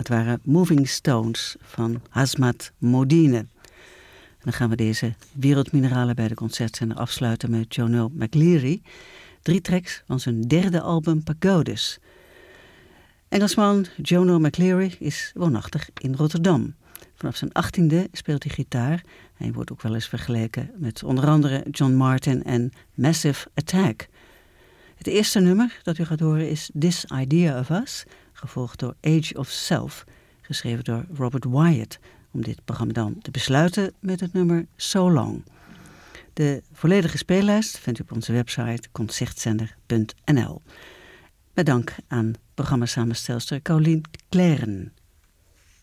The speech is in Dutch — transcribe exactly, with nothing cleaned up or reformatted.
Het waren Moving Stones van Hazmat Modine. En dan gaan we deze wereldmineralen bij de concertzender afsluiten met Jono McLeary. Drie tracks van zijn derde album Pagodas. Engelsman Jono McLeary is woonachtig in Rotterdam. Vanaf zijn achttiende speelt hij gitaar. Hij wordt ook wel eens vergeleken met onder andere John Martyn en Massive Attack. Het eerste nummer dat u gaat horen is This Idea of Us, gevolgd door Age of Self, geschreven door Robert Wyatt, om dit programma dan te besluiten met het nummer So Long. De volledige speellijst vindt u op onze website concertzender punt n l. Met dank aan programmasamenstelster Caroline Claren.